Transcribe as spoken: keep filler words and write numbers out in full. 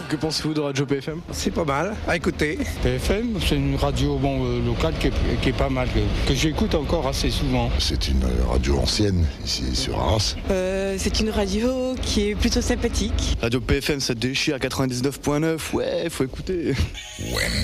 Que pensez-vous de Radio P F M? C'est pas mal à écouter. P F M, c'est une radio bon, euh, locale qui est, qui est pas mal, que, que j'écoute encore assez souvent. C'est une radio ancienne, ici sur Arras. Euh, c'est une radio qui est plutôt sympathique. Radio P F M, ça déchire à quatre-vingt-dix-neuf point neuf, ouais, faut écouter. Ouais.